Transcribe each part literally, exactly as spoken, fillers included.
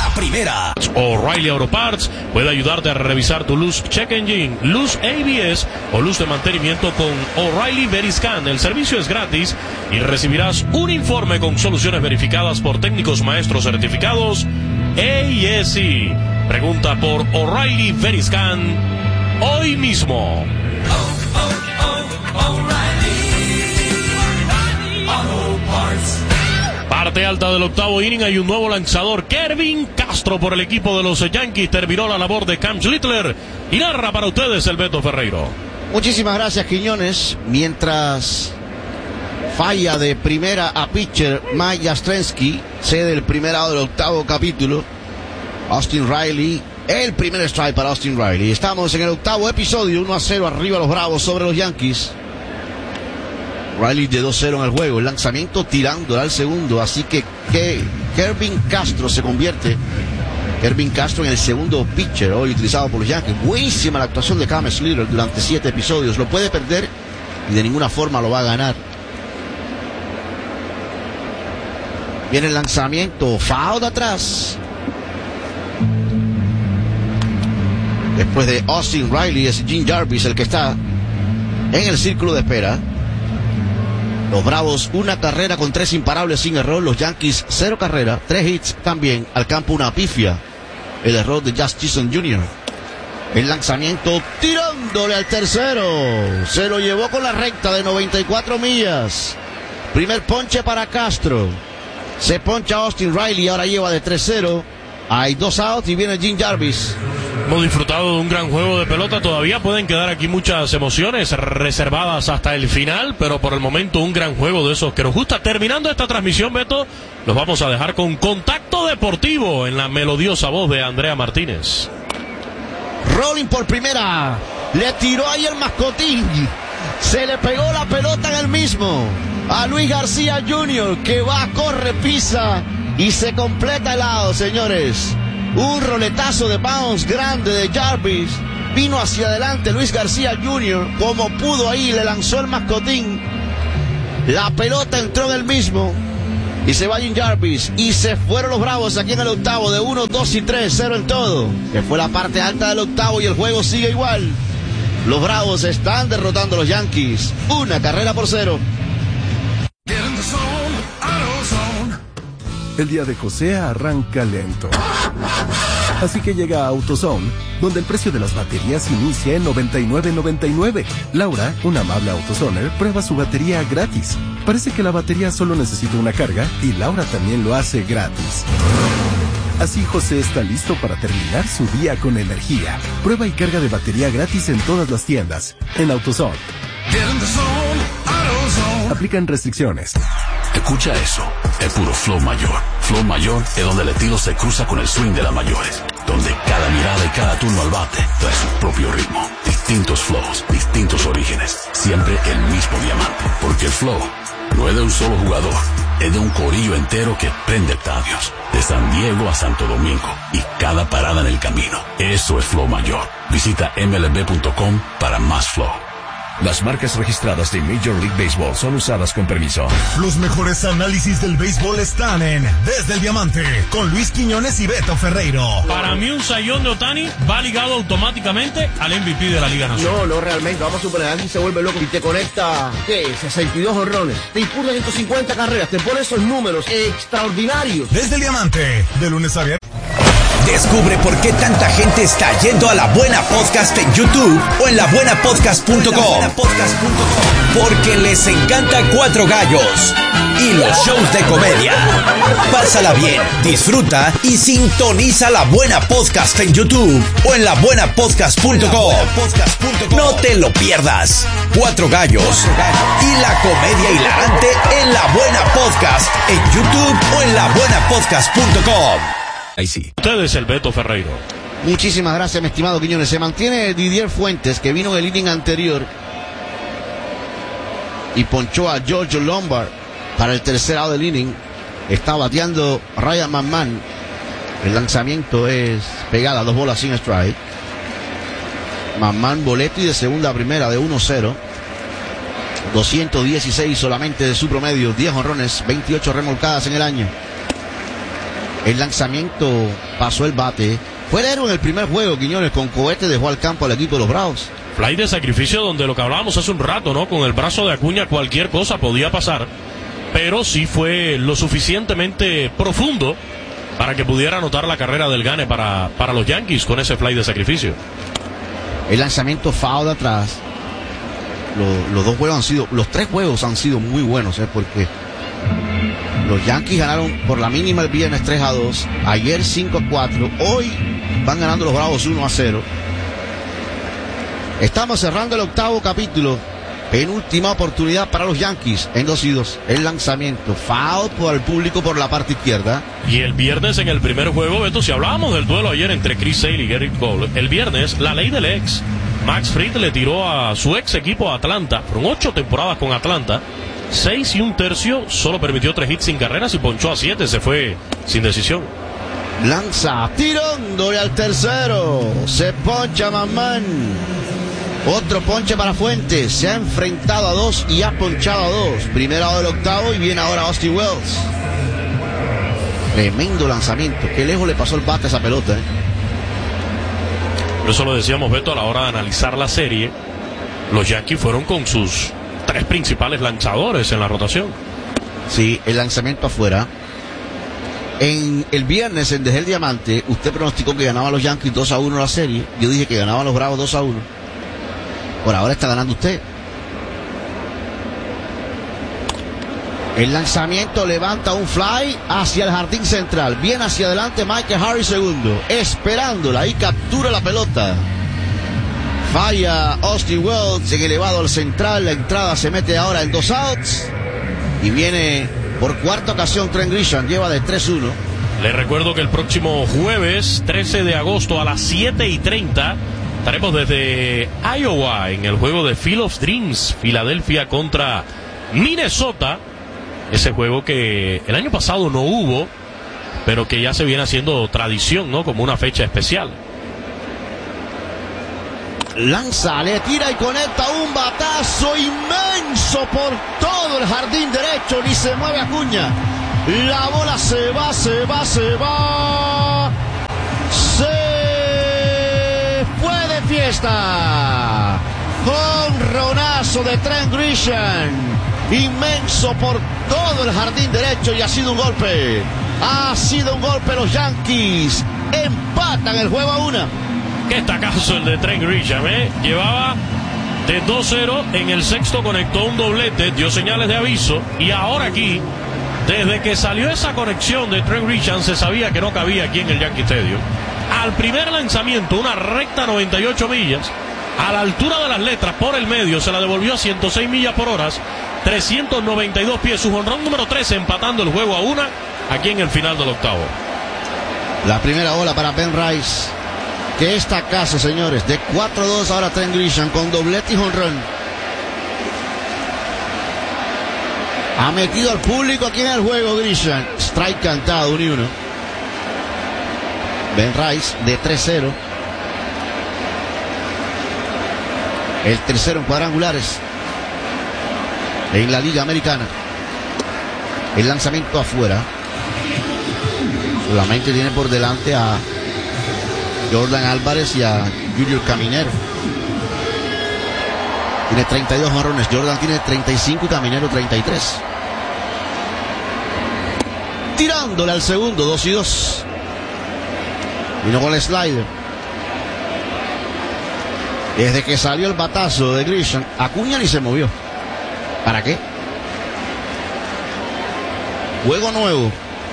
la primera. O'Reilly Auto Parts puede ayudarte a revisar tu luz check engine, luz A B S o luz de mantenimiento con O'Reilly Veriscan. El servicio es gratis y recibirás un informe con soluciones verificadas por técnicos maestros certificados A S E. Pregunta por O'Reilly Veriscan hoy mismo. Oh, oh, oh, O'Reilly Auto Parts. Parte alta del octavo inning, hay un nuevo lanzador, Kevin Castro, por el equipo de los Yankees. Terminó la labor de Cam Schlittler y narra para ustedes el Beto Ferreiro. Muchísimas gracias, Quiñones. Mientras falla de primera a pitcher Mike Yastrzemski, cede el primer out del octavo capítulo. Austin Riley, el primer strike para Austin Riley. Estamos en el octavo episodio, uno a cero arriba los Bravos sobre los Yankees. Riley de dos cero en el juego, el lanzamiento tirando al segundo, así que, que Kevin Castro se convierte, Kevin Castro en el segundo pitcher hoy utilizado por los Yankees. Buenísima la actuación de Cam Schlittler durante siete episodios, lo puede perder y de ninguna forma lo va a ganar. Viene el lanzamiento, foul de atrás. Después de Austin Riley es Jim Jarvis el que está en el círculo de espera. Los Bravos, una carrera con tres imparables sin error. Los Yankees, cero carrera, tres hits también. Al campo una pifia. El error de Jazz Chisholm junior El lanzamiento tirándole al tercero. Se lo llevó con la recta de noventa y cuatro millas. Primer ponche para Castro. Se poncha Austin Riley, ahora lleva de tres cero. Hay dos outs y viene Jim Jarvis. Hemos disfrutado de un gran juego de pelota. Todavía pueden quedar aquí muchas emociones reservadas hasta el final, pero por el momento un gran juego de esos que nos gusta. Terminando esta transmisión, Beto, los vamos a dejar con Contacto Deportivo en la melodiosa voz de Andrea Martínez. Rolling por primera. Le tiró ahí el mascotín. Se le pegó la pelota en el mismo a Luis García junior, que va, corre, pisa y se completa el out, señores. Un roletazo de bounce grande de Jarvis. Vino hacia adelante Luis García junior como pudo ahí, le lanzó el mascotín. La pelota entró en el mismo y se va Jim Jarvis. Y se fueron los Bravos aquí en el octavo de uno, dos y tres, cero en todo. Que fue la parte alta del octavo y el juego sigue igual. Los Bravos están derrotando a los Yankees. Una carrera por cero. El día de José arranca lento. Así que llega a AutoZone, donde el precio de las baterías inicia en noventa y nueve noventa y nueve. Laura, una amable AutoZoner, prueba su batería gratis. Parece que la batería solo necesita una carga y Laura también lo hace gratis. Así José está listo para terminar su día con energía. Prueba y carga de batería gratis en todas las tiendas. En AutoZone. Aplican restricciones. Escucha eso, es puro flow mayor. Flow mayor es donde el estilo se cruza con el swing de las mayores, donde cada mirada y cada turno al bate trae su propio ritmo. Distintos flows, distintos orígenes, siempre el mismo diamante. Porque el flow no es de un solo jugador, es de un corillo entero que prende estadios, de San Diego a Santo Domingo, y cada parada en el camino. Eso es flow mayor. Visita M L B punto com para más flow. Las marcas registradas de Major League Baseball son usadas con permiso. Los mejores análisis del béisbol están en Desde el Diamante, con Luis Quiñones y Beto Ferreiro. Para mí un sayón de Ohtani va ligado automáticamente al M V P de la Liga Nacional. No, no, realmente, vamos a suponer, alguien se vuelve loco y te conecta, ¿qué? sesenta y dos honrones, te impulsa ciento cincuenta carreras, te pone esos números extraordinarios. Desde el Diamante, de lunes a viernes. Descubre por qué tanta gente está yendo a La Buena Podcast en YouTube o en la buena podcast punto com. Porque les encanta Cuatro Gallos y los shows de comedia. Pásala bien, disfruta y sintoniza La Buena Podcast en YouTube o en la buena podcast punto com. No te lo pierdas. Cuatro Gallos y la comedia hilarante en La Buena Podcast en YouTube o en la buena podcast punto com. Ahí sí. Ustedes el Beto Ferreiro. Muchísimas gracias, mi estimado Quiñones. Se mantiene Didier Fuentes, que vino en el inning anterior y ponchó a George Lombard para el tercer out del inning. Está bateando Ryan McMahon. El lanzamiento es pegada, dos bolas sin strike. McMahon boleto y de segunda a primera de uno cero. doscientos dieciséis solamente de su promedio, diez honrones, veintiocho remolcadas en el año. El lanzamiento pasó el bate. Fue el héroe en el primer juego, Quiñones, con cohete dejó al campo al equipo de los Bravos. Fly de sacrificio donde lo que hablábamos hace un rato, ¿no? Con el brazo de Acuña cualquier cosa podía pasar, pero sí fue lo suficientemente profundo para que pudiera anotar la carrera del gane para, para los Yankees con ese fly de sacrificio. El lanzamiento foul de atrás. Los, los dos juegos han sido, los tres juegos han sido muy buenos, ¿eh? Porque los Yankees ganaron por la mínima el viernes tres a dos, ayer cinco a cuatro, hoy van ganando los Bravos uno a cero. Estamos cerrando el octavo capítulo, penúltima oportunidad para los Yankees en dos y dos. El lanzamiento, foul por el público por la parte izquierda. Y el viernes en el primer juego, Beto, si hablábamos del duelo ayer entre Chris Sale y Gerrit Cole, el viernes la ley del ex. Max Fried le tiró a su ex equipo Atlanta, fueron ocho temporadas con Atlanta, seis y un tercio, solo permitió tres hits sin carreras y ponchó a siete, se fue sin decisión. Lanza, tirándole al tercero, se poncha Mamán. Otro ponche para Fuentes, se ha enfrentado a dos y ha ponchado a dos. Primero del octavo y viene ahora Austin Wells. Tremendo lanzamiento, qué lejos le pasó el bate a esa pelota, ¿eh? Por eso lo decíamos, Beto, a la hora de analizar la serie, los Yankees fueron con sus tres principales lanzadores en la rotación. Sí, el lanzamiento afuera. En el viernes en Dejé el Diamante, usted pronosticó que ganaban los Yankees dos a uno la serie. Yo dije que ganaban los Bravos dos a uno. Por ahora está ganando usted. El lanzamiento levanta un fly hacia el jardín central. Viene hacia adelante Michael Harris segundo, esperándola y captura la pelota. Falla Austin Wells en elevado al central. La entrada se mete ahora en dos outs. Y viene por cuarta ocasión Trent Grisham. Lleva de tres uno. Les recuerdo que el próximo jueves trece de agosto a las siete y treinta estaremos desde Iowa en el juego de Field of Dreams, Filadelfia contra Minnesota. Ese juego que el año pasado no hubo, pero que ya se viene haciendo tradición, ¿no? Como una fecha especial. Lanza, le tira y conecta un batazo inmenso por todo el jardín derecho. Ni se mueve Acuña. La bola se va, se va, se va. Se fue de fiesta. Jonronazo de Trent Grisham. Inmenso por todo el jardín derecho y ha sido un golpe. Ha sido un golpe. Los Yankees empatan el juego a una. Qué tacazo el de Trent Grisham, ¿eh? Llevaba de dos cero, en el sexto conectó un doblete, dio señales de aviso y ahora aquí, desde que salió esa conexión de Trent Grisham, se sabía que no cabía aquí en el Yankee Stadium. Al primer lanzamiento, una recta noventa y ocho millas, a la altura de las letras, por el medio, se la devolvió a ciento seis millas por hora, trescientos noventa y dos pies, su jonrón número trece, empatando el juego a una, aquí en el final del octavo. La primera bola para Ben Rice. Que esta casa, señores, de cuatro dos ahora Trent Grisham con doblete y jonrón. Ha metido al público aquí en el juego Grisham. Strike cantado, uno y uno. Ben Rice de tres cero. El tercero en cuadrangulares en la Liga Americana. El lanzamiento afuera. Solamente tiene por delante a Jordan Álvarez y a Junior Caminero. Tiene treinta y dos jonrones. Jordan tiene treinta y cinco y Caminero treinta y tres. Tirándole al segundo, dos y dos. Vino con el slider. Desde que salió el batazo de Grisham, Acuña ni se movió. ¿Para qué? Juego nuevo.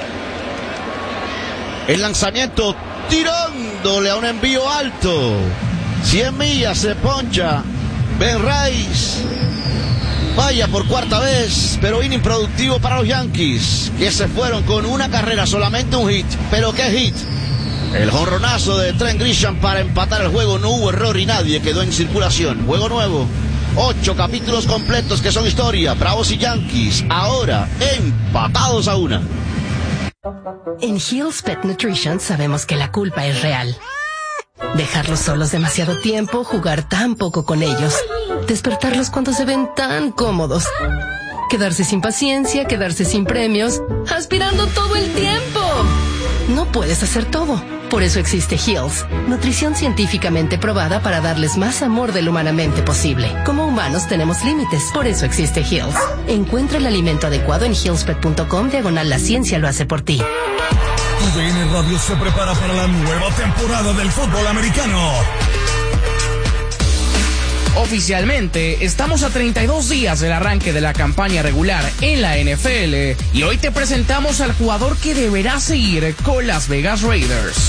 El lanzamiento tirándole a un envío alto. cien millas, se poncha Ben Rice. Vaya por cuarta vez, pero inning productivo para los Yankees, que se fueron con una carrera, solamente un hit. Pero qué hit. El jonronazo de Trent Grisham para empatar el juego. No hubo error y nadie quedó en circulación. Juego nuevo. Ocho capítulos completos que son historia. Bravos y Yankees ahora empatados a una. En Hill's Pet Nutrition sabemos que la culpa es real. Dejarlos solos demasiado tiempo, jugar tan poco con ellos, despertarlos cuando se ven tan cómodos, quedarse sin paciencia, quedarse sin premios, aspirando todo el tiempo. No puedes hacer todo. Por eso existe Heals, nutrición científicamente probada para darles más amor de lo humanamente posible. Como humanos tenemos límites, por eso existe Heals. Encuentra el alimento adecuado en healspet punto com diagonal la ciencia lo hace por ti. U D N Radio se prepara para la nueva temporada del fútbol americano. Oficialmente, estamos a treinta y dos días del arranque de la campaña regular en la N F L y hoy te presentamos al jugador que deberá seguir con Las Vegas Raiders.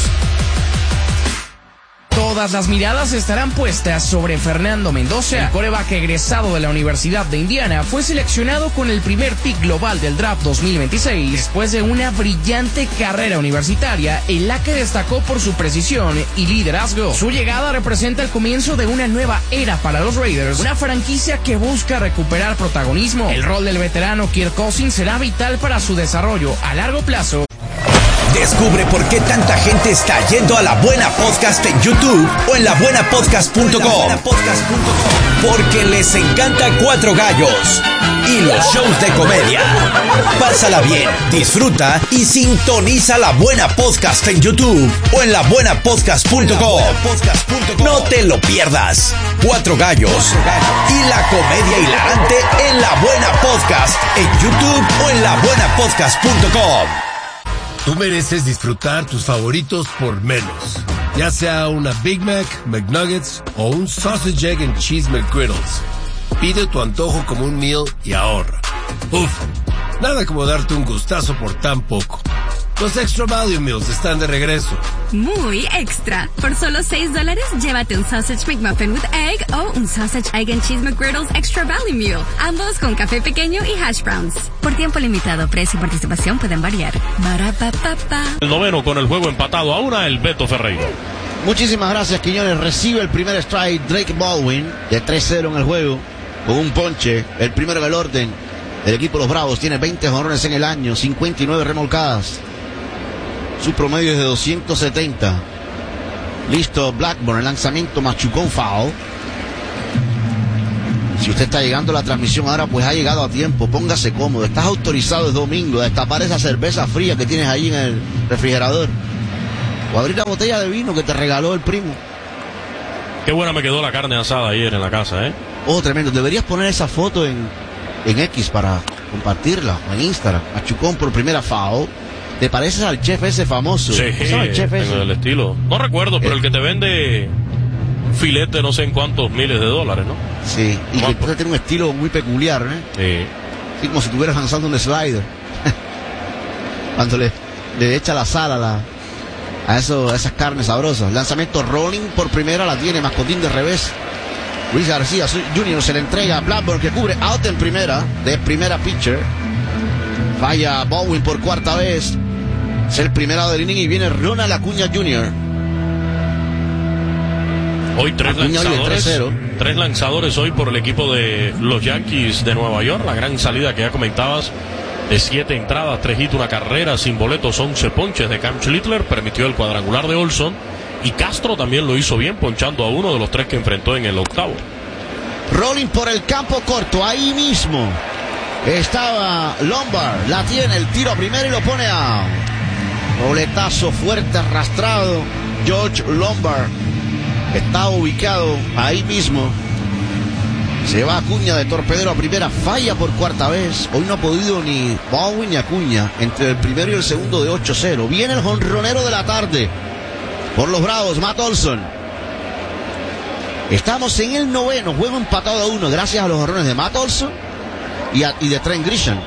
Todas las miradas estarán puestas sobre Fernando Mendoza. El quarterback egresado de la Universidad de Indiana fue seleccionado con el primer pick global del draft dos mil veintiséis después de una brillante carrera universitaria en la que destacó por su precisión y liderazgo. Su llegada representa el comienzo de una nueva era para los Raiders, una franquicia que busca recuperar protagonismo. El rol del veterano Kirk Cousins será vital para su desarrollo a largo plazo. Descubre por qué tanta gente está yendo a La Buena Podcast en YouTube o en la buena podcast punto com. Porque les encanta Cuatro Gallos y los shows de comedia. Pásala bien, disfruta y sintoniza La Buena Podcast en YouTube o en la buena podcast punto com. No te lo pierdas. Cuatro Gallos y la comedia hilarante en La Buena Podcast en YouTube o en la buena podcast punto com. Tú mereces disfrutar tus favoritos por menos. Ya sea una Big Mac, McNuggets o un Sausage, Egg and Cheese McGriddles. Pide tu antojo como un meal y ahorra. Uf, nada como darte un gustazo por tan poco. Los Extra Value Meals están de regreso. Muy extra. Por solo seis dólares, llévate un Sausage McMuffin with Egg o un Sausage, Egg and Cheese McGriddles Extra Value Meal. Ambos con café pequeño y hash browns. Por tiempo limitado, precio y participación pueden variar. Barapapapa. El noveno con el juego empatado a una, el Beto Ferreira. Muchísimas gracias, Quiñones. Recibe el primer strike Drake Baldwin de tres cero en el juego con un ponche. El primero en el orden. El equipo de los Bravos tiene veinte jonrones en el año, cincuenta y nueve remolcadas. Su promedio es de doscientos setenta. Listo Blackburn, el lanzamiento machucó un foul. Si usted está llegando a la transmisión ahora, pues ha llegado a tiempo. Póngase cómodo. Estás autorizado, es domingo, a destapar esa cerveza fría que tienes ahí en el refrigerador. O abrir la botella de vino que te regaló el primo. Qué buena me quedó la carne asada ayer en la casa, ¿eh? Oh, tremendo. Deberías poner esa foto en, en X para compartirla, o en Instagram. Machucón por primera foul. ¿Te pareces al chef ese famoso? Sí, el chef ese? Tengo el estilo. No recuerdo, pero eh. el que te vende filete no sé en cuántos miles de dólares, ¿no? Sí, y que entonces tiene un estilo muy peculiar, ¿eh? Sí. Sí, como si estuvieras lanzando un slider. Cuando le, le echa la sal a, la, a, eso, a esas carnes sabrosas. Lanzamiento rolling por primera, la tiene Mascotín de revés. Luis García junior se le entrega a Blackburn, que cubre out en primera, de primera pitcher. Falla Baldwin por cuarta vez. Es el primero del inning y viene Ronald Acuña junior Hoy tres Acuña lanzadores, tres, tres lanzadores hoy por el equipo de los Yankees de Nueva York. La gran salida que ya comentabas de siete entradas, tres hits, una carrera, sin boletos, once ponches de Cam Schlittler. Permitió el cuadrangular de Olson. Y Castro también lo hizo bien, ponchando a uno de los tres que enfrentó en el octavo. Rolling por el campo corto, ahí mismo estaba Lombard. La tiene, el tiro primero y lo pone a... Boletazo fuerte, arrastrado. George Lombard está ubicado ahí mismo. Se va Acuña de torpedero a primera, falla por cuarta vez. Hoy no ha podido ni Baldwin ni Acuña entre el primero y el segundo de ocho cero. Viene el jonronero de la tarde por los Bravos, Matt Olson. Estamos en el noveno, juego empatado a uno gracias a los jonrones de Matt Olson y, a, y de Trent Grisham.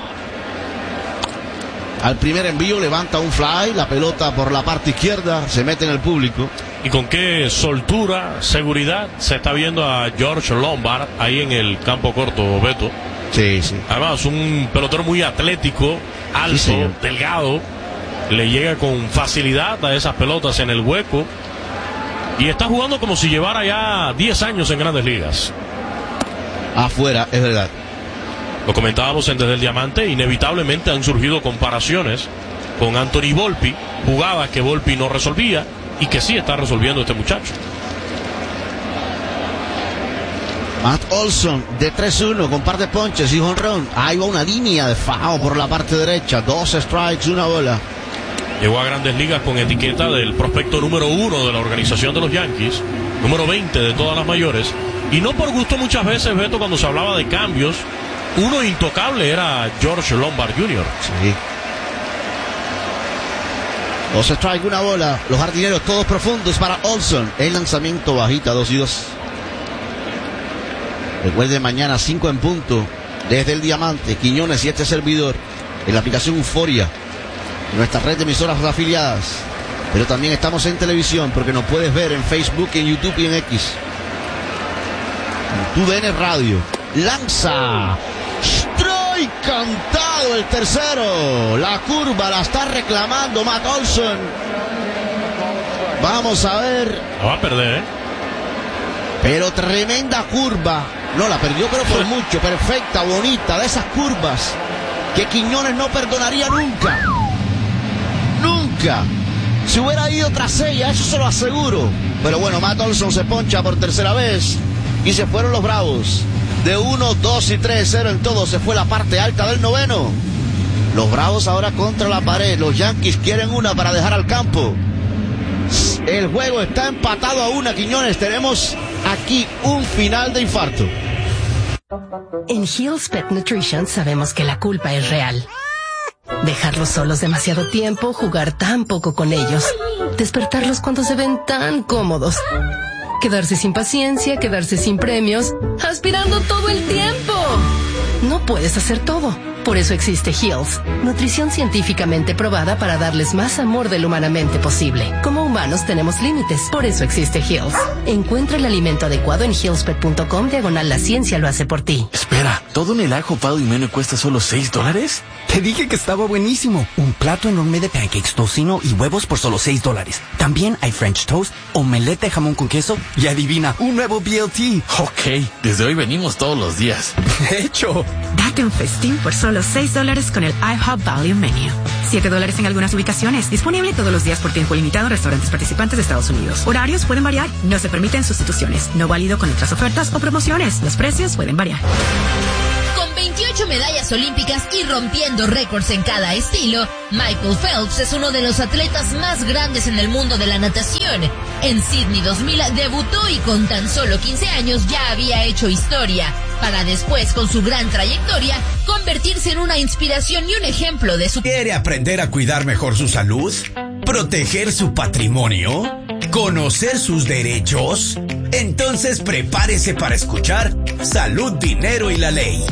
Al primer envío levanta un fly, la pelota por la parte izquierda, se mete en el público. Y con qué soltura, seguridad se está viendo a George Lombard ahí en el campo corto, Beto. Sí, sí. Además, un pelotero muy atlético, alto, sí, delgado. Le llega con facilidad a esas pelotas en el hueco. Y está jugando como si llevara ya diez años en Grandes Ligas. Afuera, es verdad. Lo comentábamos en Desde el Diamante, inevitablemente han surgido comparaciones con Anthony Volpi, jugadas que Volpi no resolvía y que sí está resolviendo este muchacho. Matt Olson de tres uno con par de ponches y jonrón. Ahí va una línea de foul por la parte derecha, dos strikes, una bola. Llegó a Grandes Ligas con etiqueta del prospecto número uno de la organización de los Yankees, número veinte de todas las mayores. Y no por gusto muchas veces, Beto, cuando se hablaba de cambios, uno intocable era George Lombard junior Sí. Dos strike, una bola. Los jardineros todos profundos para Olson. El lanzamiento bajita, dos y dos. Recuerde, mañana cinco en punto. Desde el Diamante, Quiñones y este servidor. En la aplicación Euforia. Nuestra red de emisoras afiliadas. Pero también estamos en televisión porque nos puedes ver en Facebook, en YouTube y en X. En tu D N Radio. Lanza. Strike cantado el tercero. La curva la está reclamando Matt Olson. Vamos a ver. La va a perder, ¿eh? Pero tremenda curva. No, la perdió pero por mucho. Perfecta, bonita. De esas curvas que Quiñones no perdonaría nunca. Nunca. Si hubiera ido tras ella, eso se lo aseguro. Pero bueno, Matt Olson se poncha por tercera vez. Y se fueron los Bravos. De uno, dos y tres, cero en todo. Se fue la parte alta del noveno. Los Bravos ahora contra la pared. Los Yankees quieren una para dejar al campo. El juego está empatado a una, Quiñones. Tenemos aquí un final de infarto. En Hill's Pet Nutrition sabemos que la culpa es real. Dejarlos solos demasiado tiempo, jugar tan poco con ellos, despertarlos cuando se ven tan cómodos, quedarse sin paciencia, quedarse sin premios, aspirando todo el tiempo. No puedes hacer todo. Por eso existe Hill's, nutrición científicamente probada para darles más amor de lo humanamente posible. Como humanos tenemos límites, por eso existe Hill's. Encuentra el alimento adecuado en hillspet punto com diagonal la ciencia lo hace por ti. Espera, ¿todo en el ajo pado y menú cuesta solo seis dólares? Te dije que estaba buenísimo. Un plato enorme de pancakes, tocino y huevos por solo seis dólares. También hay French toast, omelette de jamón con queso y adivina, un nuevo B L T. Ok, desde hoy venimos todos los días. De hecho. Date un festín por solo seis dólares con el IHOP Value Menu. siete dólares en algunas ubicaciones. Disponible todos los días por tiempo limitado en restaurantes participantes de Estados Unidos. Horarios pueden variar. No se permiten sustituciones. No válido con otras ofertas o promociones. Los precios pueden variar. Con veintiocho medallas olímpicas y rompiendo récords en cada estilo, Michael Phelps es uno de los atletas más grandes en el mundo de la natación. En Sydney dos mil debutó y con tan solo quince años ya había hecho historia, para después, con su gran trayectoria, convertirse en una inspiración y un ejemplo de su... ¿Quiere aprender a cuidar mejor su salud? ¿Proteger su patrimonio? ¿Conocer sus derechos? Entonces prepárese para escuchar Salud, Dinero y la Ley.